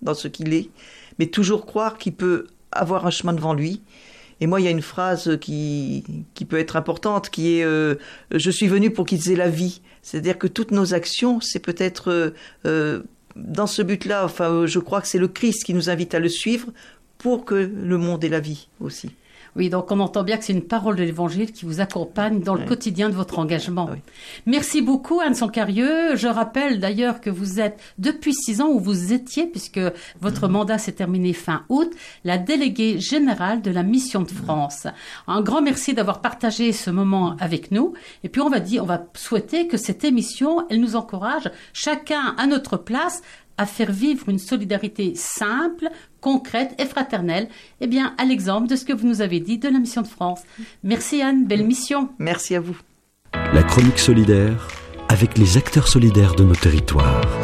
dans ce qu'il est, mais toujours croire qu'il peut avoir un chemin devant lui. Et moi, il y a une phrase qui peut être importante, qui est « Je suis venu pour qu'ils aient la vie ». C'est-à-dire que toutes nos actions, c'est peut-être dans ce but-là. Enfin, je crois que c'est le Christ qui nous invite à le suivre pour que le monde ait la vie aussi. Oui, donc on entend bien que c'est une parole de l'Évangile qui vous accompagne dans le quotidien de votre engagement. Oui. Merci beaucoup Anne Sancarieux. Je rappelle d'ailleurs que vous êtes, depuis 6 ans où vous étiez, puisque votre mandat s'est terminé fin août, la déléguée générale de la Mission de France. Un grand merci d'avoir partagé ce moment avec nous. Et puis on va souhaiter que cette émission, elle nous encourage, chacun à notre place, à faire vivre une solidarité simple, concrète et fraternelle, eh bien, à l'exemple de ce que vous nous avez dit de la Mission de France. Merci Anne, belle mission. Merci à vous. La chronique solidaire avec les acteurs solidaires de nos territoires.